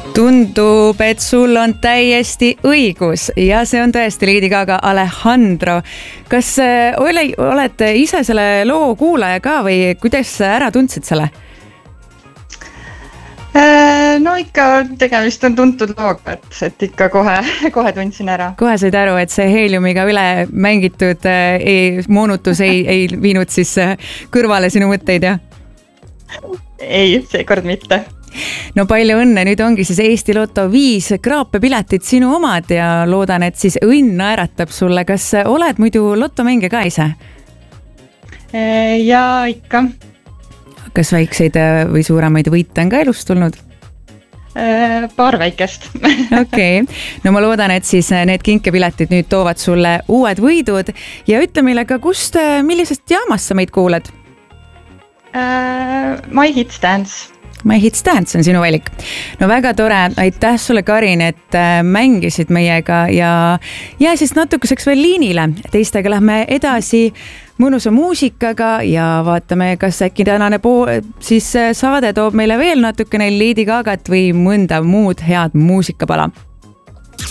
Tundub, et sul on täiesti õigus ja see on tõesti Lady Gaga Alejandro. Kas oled ise selle loo kuulaja ka või kuidas ära tundsid selle? No ikka tegemist on tuntud looga, et ikka kohe tundsin ära. Kohe said aru, et see heeliumiga üle mängitud moonutus ei viinud siis kõrvale sinu mõtteid, jah? Ei, seekord mitte. No palju õnne, nüüd ongi siis Eesti Loto 5 kraapepiletid sinu omad ja loodan, et siis õnn naeratab sulle. Kas oled muidu lotomänge ka ise? Ja ikka. Kas väikseid või suuremaid võite on ka elust tulnud? Paar väikest. Okei. No ma loodan, et siis need kinkepiletid nüüd toovad sulle uued võidud ja ütle meile ka, millisest jaamast sa meid kuuled? My Hits Dance. My Hits Dance on sinu valik. No väga tore, aitäh sulle, Karin, et mängisid meiega ja siis natukeseks veel liinile. Teistega lähme edasi mõnusa muusikaga ja vaatame, kas äkki tänane siis saade toob meile veel natukene Lady Gagat või mõnda muud head muusikapala.